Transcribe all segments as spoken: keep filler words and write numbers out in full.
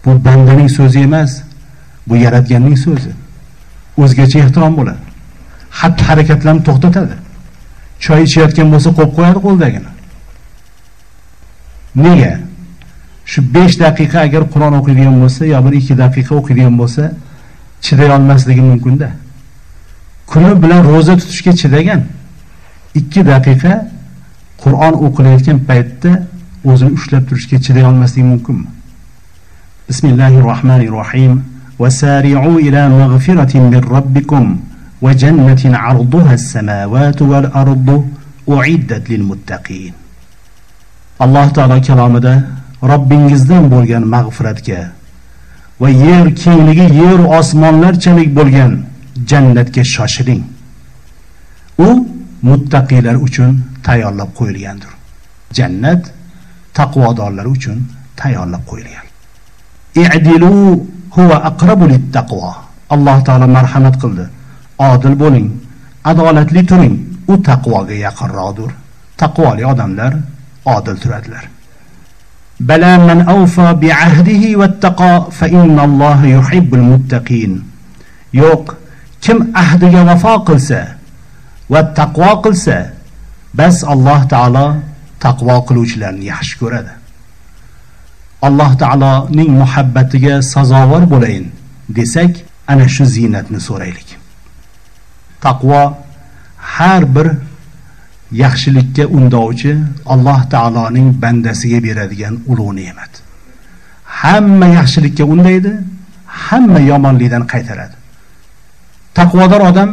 Bu bandaning so'zi emas, bu yaratganning so'zi. O'zgacha ehtirom bo'ladi. Xatti harakatlarni to'xtatadi. Choy ichayotgan bo'lsa qo'yib qo'yadi qo'ldagini. Nega? Shu besh daqiqa agar Qur'on o'qiydigan bo'lsa, yo bir ikki daqiqa o'qiydigan bo'lsa, chiday olmasligi mumkin-da. Kuni bilan roza tutishga chidagan. ikki daqiqa Qur'on o'qilayotgan paytda o'zini ushlab turishga chiday olmasligi mumkinmi? Bismillahirrohmanirrohim. Wasari'u ila maghfiratin min robbikum wa jannatin 'arduha as-samawati wal ardu u'iddat lil muttaqin. Alloh taolo kalomida Robbingizdan bo'lgan mag'firatga va yer kengligi yer osmonlarchalik bo'lgan jannatga shoshiling. U muttaqiylar uchun tayyorlab qo'yilgandir. Jannat taqvodorlar uchun tayyorlab qo'yilgan. I'dilu huwa aqrabu lit-taqvo. Alloh taolo marhamat qildi. Odil bo'ling, adolatli turing. U taqvoga yaqinroqdir. Taqvoli odamlar odil turadilar. Bala man awfa bi'ahdihi wattaqa fa innalloha yuhibbul muttaqin. Yo'q, kim ahdiga vafo qilsa va taqvo qilsa, bas Alloh taolo taqvo qiluvchilarni yaxshi ko'radi. Alloh taoloning muhabbatiga sazovor bo'layin desak, ana shu ziynatni so'raylik. Taqvo har bir yaxshilikka undovchi Alloh taoloning bandasiga beradigan ulug' ne'mat. Hamma yaxshilikka undaydi, hamma yomonlikdan qaytaradi. Taqvodor odam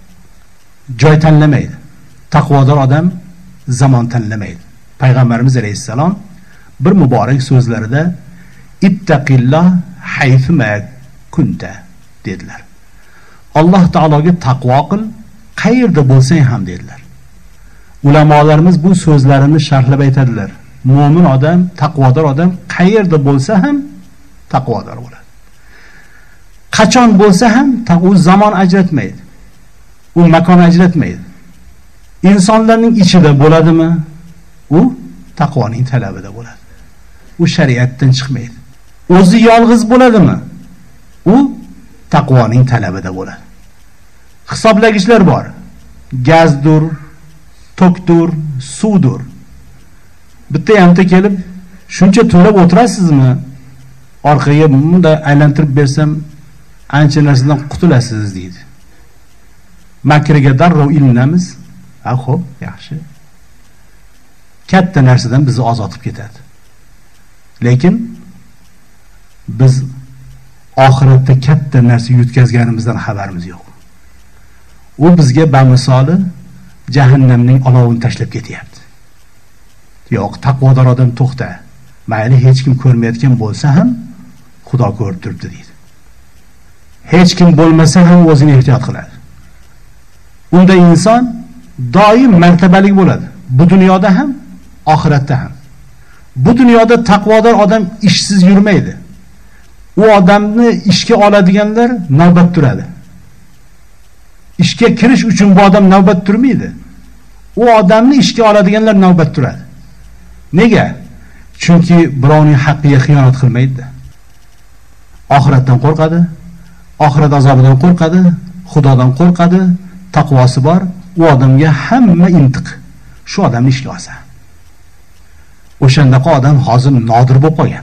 joy tanlamaydi. Taqvodor odam zamon tanlamaydi. Payg'ambarimiz alayhissalom bir muborak so'zlarida ittaqilloh hayfuma kunta dedilar. Alloh taologa taqvo qil, qayerda bo'lsang ham dedilar. Ulamolarimiz bu so'zlarini sharhlab aytadilar. Mo'min odam, taqvodor odam qayerda bo'lsa ham taqvodor bo'ladi. Qachon bo'lsa ham u zamon ajratmaydi. U makon ajratmaydi. Insonlarning ichida bo'ladimi? U taqvoning talabida bo'ladi. U shariatdan chiqmaydi. O'zi yolg'iz bo'ladimi? U taqvoning talabida bo'ladi. Hisoblagichlar bor. Gazdur, tokdur, suvdur. Bitta hamta kelib, shuncha to'lab o'tirasizmi? Orqaga bunda aylantirib bersam, ancha narsadan qutulasiz deydi. Makriga darrov ilinamiz. Ha, xo'p, yaxshi. Katta narsadan bizni ozodib ketadi. Lekin biz oxiratda katta narsa yutkazganimizdan xabarimiz yo'q. U bizga bamisoli jahannamning olovini tashlab ketyapti. Yo'q, taqvodor odam to'xta. Mayli hech kim ko'rmayotgan bo'lsa ham Xudo ko'rib turibdi deydi. Hech kim bo'lmasa ham o'zini ehtiyot qiladi. Unda inson doim martabali bo'ladi. Bu dunyoda ham, oxiratda ham. Bu dunyoda taqvodor odam ishsiz yurmaydi. U odamni ishga oladiganlar navbat turadi. Ishga kirish uchun bu odam navbat turmaydi. U odamni ishga oladiganlar navbat turadi. Nega? Chunki birovning haqqiga xiyonat qilmaydi. Oxiratdan qo'rqadi, oxirat azobidan qo'rqadi, Xudodan qo'rqadi, taqvosi bor. U odamga hamma intiq shu odamni ishga olsa. O'shandaqa odam hozir nodir bo'lib qolgan.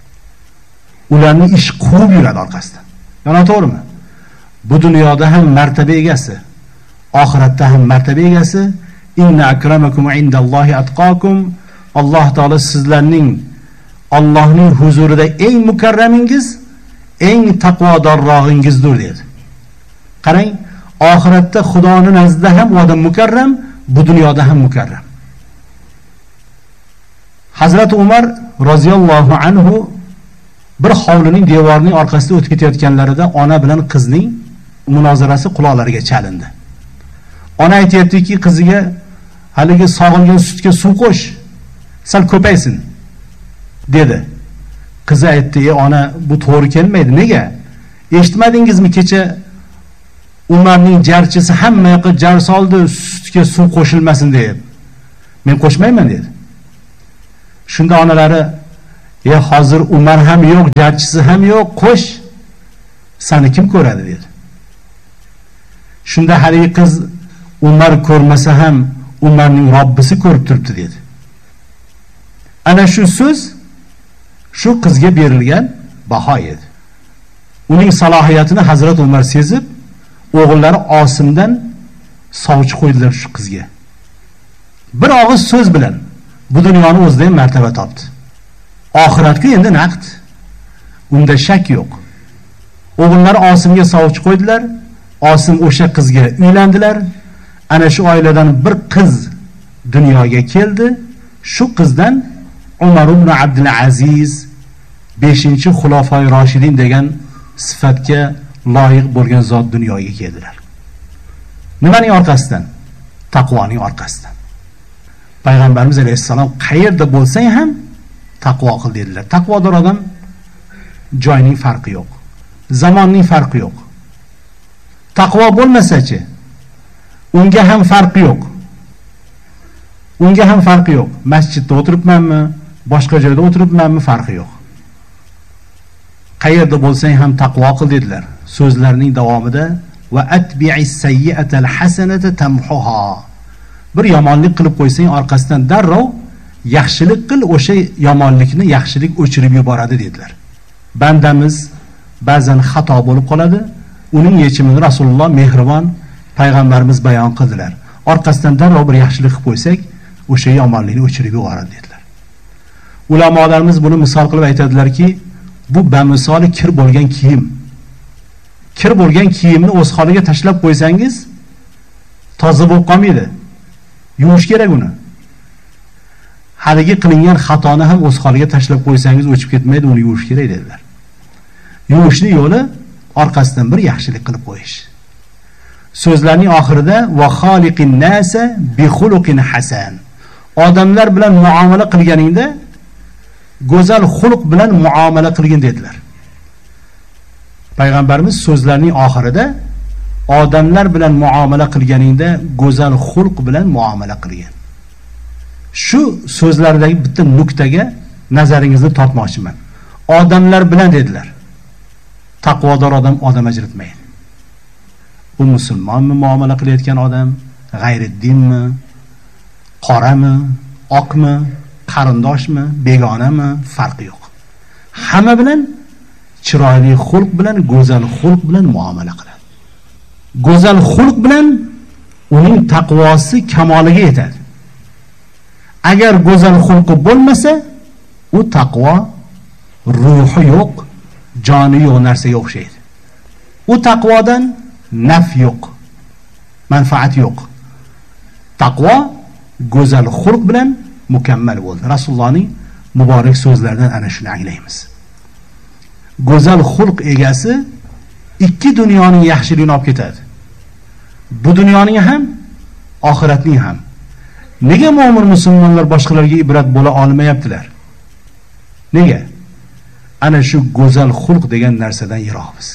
Ularni ish quvib yuradi orqasidan. Yana to'g'rimi? Bu dunyoda ham martaba egasi, oxiratda ham martaba egasi. Inna akramakum indallohi atqakum. Alloh taolo sizlarning Allohning huzurida eng mukarramingiz, eng taqvodorrog'ingizdir dedi. Qarang, oxiratda Xudoning nazdida ham u odam mukarram, bu dunyoda ham mukarram. Hazrat Umar roziyallohu anhu bir hovlining devorining orqasida o'tib ketayotganlarida ona bilan qizning munozarasi quloqlariga chalindi. Ona aytayaptiki qiziga, haligi sog'ilgan sutga suv qo'sh, sal ko'paysin dedi. Qizi aytdi: "Ey ona, bu to'g'ri kelmaydi. Nega? Eshitmadingizmi kecha Umarning jarchisi hamma yoqqa jar soldi, sutga suv qo'shilmasin deb. Men qo'shmayman" dedi. Shunda onalari: "E hozir Umar ham yo'q, jarchisi ham yo'q, qo'sh. Seni kim ko'radi?" dedi. Shunda haligi qiz Umar ko'rmasa ham Umarning Robbisi ko'rib turibdi dedi. Ana shu so'z shu qizga berilgan baho edi. Uning salohiyatini Hazrat Umar sezib, o'g'illari Osimdan sovchi qo'ydilar shu qizga. Bir og'iz so'z bilan bu dunyoni o'zida ham martaba topdi. Oxiratga endi naqd. Unda shak yo'q. O'g'illari Osimga sovchi qo'ydilar. Osim o'sha qizga uylandilar. Ana shu oiladan bir qiz dunyoga keldi. Shu qizdan Umar ibn Abdul Aziz beshinchi xulofoi Roshidin degan sifatga loyiq bo'lgan zot dunyoga keldilar. Nimaning orqasidan? Taqvoning orqasidan. Payg'ambarimiz alayhissalom qayerda bo'lsang ham taqvo qil dedilar. Taqvodor odam joyning farqi yo'q, zamonning farqi yo'q. Taqvo bo'lmasa-chi, unga ham farqi yo'q. Unga ham farqi yo'q. Masjidda o'tiribmanmi, boshqa joyda o'tiribmanmi, farqi yo'q. Qayerda bo'lsang ham taqvo qil dedilar. So'zlarining davomida va atbi'is sayyi'atal hasanata tamhuha. Bir yomonlik qilib qo'ysang, orqasidan darrov yaxshilik qil, o'sha yomonlikni yaxshilik o'chirib yuboradi dedilar. Bandamiz ba'zan xato bo'lib qoladi. Uning yechimini Rasululloh mehribon payg'ambarimiz bayon qildilar. Orqasidan darrov bir yaxshilik qilib qo'ysak, o'sha yomonlikni o'chirib yuboradi dedilar. Ulamolarimiz buni misol qilib aytadilarki, bu bamisoli kir bo'lgan kiyim. Kir bo'lgan kiyimni o'z holiga tashlab qo'ysangiz, toza bo'lib qolmaydi. Yuvish kerak uni. Haligi qilingan xatoni ham o'z holiga tashlab qo'ysangiz o'chib ketmaydi, uni yuvish kerak dedilar. Yuvishning yo'li orqasidan bir yaxshilik qilib qo'yish. So'zlarning oxirida va xoliqin nasa bi xuluqin hasan. Odamlar bilan muomala qilganingda go'zal xulq bilan muomala qilgin dedilar. Payg'ambarimiz so'zlarining oxirida odamlar bilan muomala qilganingda go'zal xulq bilan muomala qilgin. Shu so'zlardagi bitta nuqtaga nazaringizni tortmoqchiman. Odamlar bilan dedilar. Taqvodor odam odam ajratmaydi. Bu musulmonmi muomala qilayotgan odam, g'ayriddinmi, qorami, oqmi, qarindoshmi, begonami, farqi yo'q. Hamma bilan chiroyli xulq bilan, go'zal xulq bilan muomala qiladi. Go'zal xulq bilan uning taqvosi kamoliga yetadi. Agar go'zal xulqi bo'lmasa, u taqvo ruhi yo'q, joni yo'q narsaga o'xshaydi. U taqvodan naf yo'q, manfaat yo'q. Taqvo go'zal xulq bilan mukammal bo'ldi. Rasulullohning muborak so'zlaridan ana shuni anglaymiz. Go'zal xulq egasi ikki dunyoning yaxshiligini olib ketadi. Bu dunyoning ham, oxiratning ham. Nega mo'min musulmonlar boshqalarga ibrat bo'la olmayaptilar? Nega? Ana shu go'zal xulq degan narsadan yiroqmiz.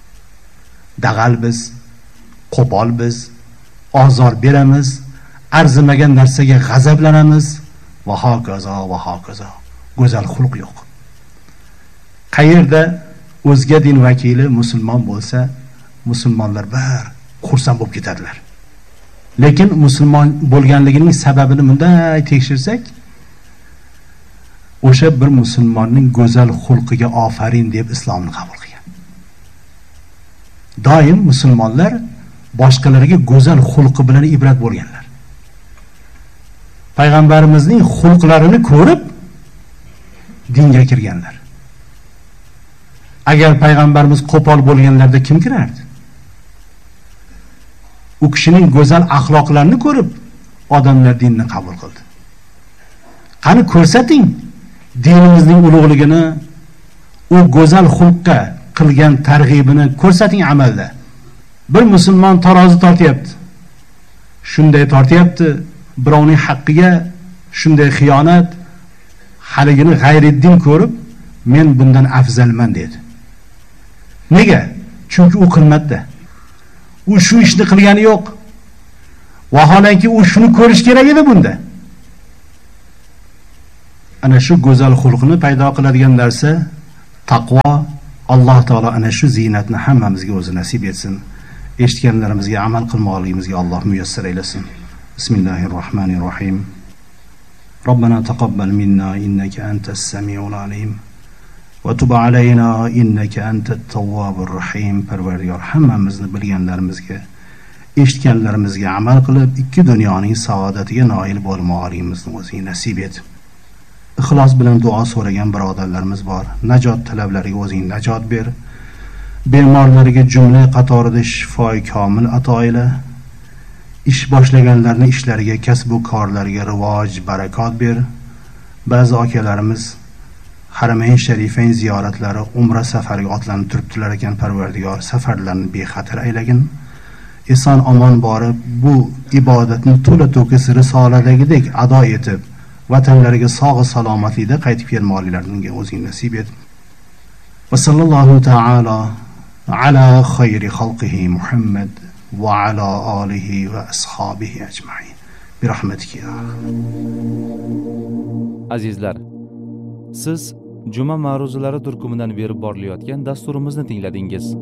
Dag'al biz, qo'pol biz, ozor beramiz, arzimagan narsaga g'azablanamiz va hokazo va hokazo. Go'zal xulq yo'q. Qayerda o'zga din vakili musulmon bo'lsa, musulmonlar bir xursand bo'lib ketadilar. Lekin musulmon bo'lganligining sababini bunday tekshirsak, o'sha bir musulmonning go'zal xulqiga ofarin deb islomni qabul qilgan. Doim musulmonlar boshqalarga go'zal xulqi bilan ibrat bo'lganlar. Payg'ambarimizning xulqlarini ko'rib dinga kirganlar. Agar payg'ambarimiz qo'pol bo'lganlarda kim kirardi? U kishining go'zal axloqlarini ko'rib odamlar dinni qabul qildi. Qani ko'rsating dinimizning ulug'ligini, u go'zal xulqqa qilgan targ'ibini ko'rsating amalda. Bir musulmon tarozi tortyapti. Shunday tortyapti, birovning haqqiga shunday xiyonat, haligini g'ayriddin ko'rib, men bundan afzalman dedi. Nega? Chunki u qilmatda. U shu ishni qilgani yo'q. Vaholanki u shuni ko'rish kerak edi bunda. ana shu go'zal xulqni paydo qiladigan narsa taqvo. Alloh taolo ana shu ziynatni hammamizga o'zi nasib etsin. Eshitganlarimizga amal qilmoqligimizga Alloh muyassar aylasin. Bismillahir rohmanir rohim. Robbana taqabbal minna innaka antas samiul alim va tub alayna innaka antat tawwabur rahim. Parvardigor, hammamizni bilganlarimizga, eshitganlarimizga amal qilib, ikki dunyoning saodatiga noil bo'lmoqligimizni o'zing nasib et. Ixlos bilan duo so'ragan birodarlarimiz bor. Najot talablariga o'zing najot ber. Bemorlarga jumla qatorida shifoi komil ato ayla. Ish boshlaganlarning ishlariga, kasb-u korlariga rivoj, barakot ber. Ba'zi akalarimiz Haramayn Sharifayn ziyoratlari, umra safariga otlanib turibdilar ekan. Parvardigor, safarlarni bexatar aylagin. Eson omon borib, bu ibodatni to'la to'kis risoladagidek ado etib, vatanlariga sog'i salomatlikda qaytib kelmoqliklarini o'zing nasib et. Va sallallohu ta'ala ala khayri xalqihi Muhammad va ala alihi va ashabihi ajma'in. Bi rahmatika ya Azizlar, siz Juma ma'ruzalari turkumidan berib borilayotgan dasturimizni tingladingiz.